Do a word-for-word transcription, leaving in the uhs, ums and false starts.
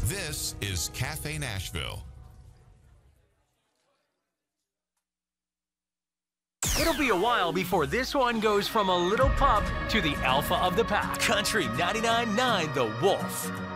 This is Cafe Nashville. It'll be a while before this one goes from a little pub to the alpha of the pack. Country ninety-nine point nine The Wolf.